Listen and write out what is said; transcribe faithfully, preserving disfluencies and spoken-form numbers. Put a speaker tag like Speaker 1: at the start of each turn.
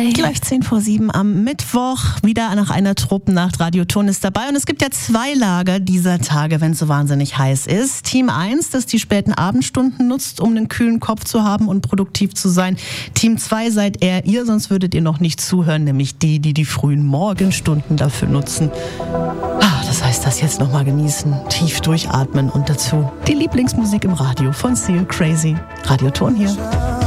Speaker 1: zwei.
Speaker 2: Gleich zehn vor sieben am Mittwoch. Wieder nach einer Truppennacht. Radio Ton ist dabei. Und es gibt ja zwei Lager dieser Tage, wenn es so wahnsinnig heiß ist. Team eins, das die späten Abendstunden nutzt, um einen kühlen Kopf zu haben und produktiv zu sein. Team zwei seid eher ihr, sonst würdet ihr noch nicht zuhören. Nämlich die, die die frühen Morgenstunden dafür nutzen. Ah, das heißt, das jetzt nochmal genießen, tief durchatmen und dazu die Lieblingsmusik im Radio von Seal Crazy. Radio Ton hier.